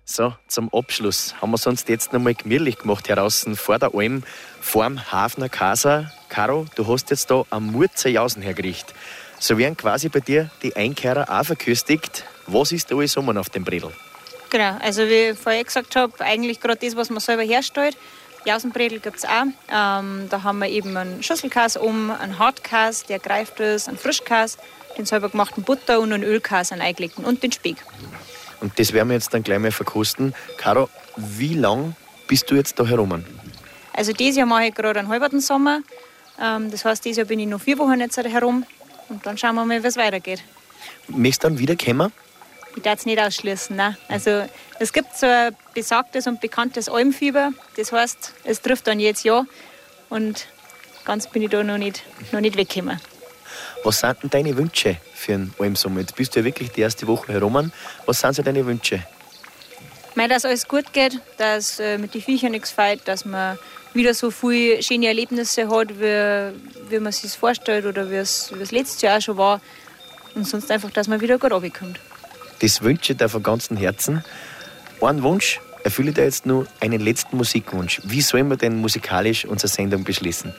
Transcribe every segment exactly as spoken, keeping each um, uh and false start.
So, zum Abschluss haben wir es uns jetzt noch mal gemütlich gemacht draußen vor der Alm, vorm Hafner Casa. Caro, du hast jetzt da am Murzer Jausen hergerichtet. So werden quasi bei dir die Einkehrer auch verköstigt. Was ist da alles um auf dem Bredel? Genau, also wie ich vorher gesagt habe, eigentlich gerade das, was man selber herstellt. Jausenbredel gibt es auch. Ähm, da haben wir eben einen Schüsselkäse um, einen Hartkäse, der greift ist, einen Frischkäse, den selber gemachten Butter und einen Ölkäse, einen eingelegten und den Speck. Und das werden wir jetzt dann gleich mal verkosten. Caro, wie lang bist du jetzt da herum? Also dieses Jahr mache ich gerade einen halben Sommer. Ähm, das heißt, dieses Jahr bin ich noch vier Wochen jetzt herum. Und dann schauen wir mal, wie es weitergeht. Möchtest du dann wieder kommen? Ich darf es nicht ausschließen. Nein. Also, es gibt so ein besagtes und bekanntes Almfieber. Das heißt, es trifft dann jedes Jahr. Und ganz bin ich da noch nicht, noch nicht weggekommen. Was sind denn deine Wünsche für einen Almsommer? Jetzt bist du ja wirklich die erste Woche herum. Was sind so deine Wünsche? Ich meine, dass alles gut geht, dass äh, mit den Viechern nichts fällt, dass man wieder so viele schöne Erlebnisse hat, wie, wie man sich es vorstellt oder wie es, wie es letztes Jahr auch schon war. Und sonst einfach, dass man wieder gut runterkommt. Das wünsche ich dir von ganzem Herzen. Einen Wunsch, erfülle dir jetzt nur einen letzten Musikwunsch. Wie sollen wir denn musikalisch unsere Sendung beschließen?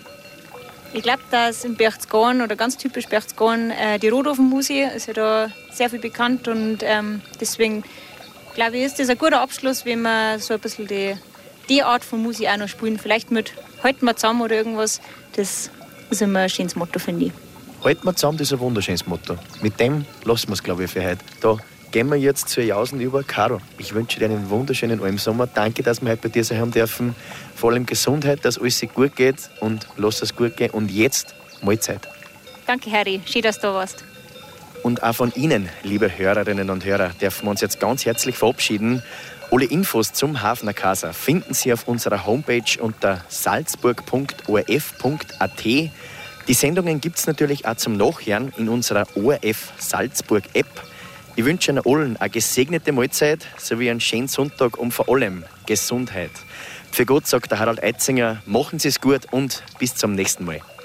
Ich glaube, dass in Berchtesgaden oder ganz typisch Berchtesgaden äh, die Rotofenmusik ist ja da sehr viel bekannt und ähm, deswegen glaube ich, ist das ein guter Abschluss, wenn wir so ein bisschen die, die Art von Musik auch noch spielen. Vielleicht mit «Halten wir zusammen» oder irgendwas. Das ist immer ein schönes Motto, finde ich. «Halten wir zusammen», das ist ein wunderschönes Motto. Mit dem lassen wir es, glaube ich, für heute. Da gehen wir jetzt zur Jausen über. Caro, ich wünsche dir einen wunderschönen Almsommer. Danke, dass wir heute bei dir sein haben dürfen. Vor allem Gesundheit, dass alles gut geht und lass es gut gehen. Und jetzt Mahlzeit. Danke, Harry. Schön, dass du da warst. Und auch von Ihnen, liebe Hörerinnen und Hörer, dürfen wir uns jetzt ganz herzlich verabschieden. Alle Infos zum Hafner Casa finden Sie auf unserer Homepage unter salzburg punkt o r f punkt a t. Die Sendungen gibt es natürlich auch zum Nachhören in unserer O R F Salzburg App. Ich wünsche Ihnen allen eine gesegnete Mahlzeit sowie einen schönen Sonntag und vor allem Gesundheit. Für Gott sagt der Harald Eitzinger, machen Sie es gut und bis zum nächsten Mal.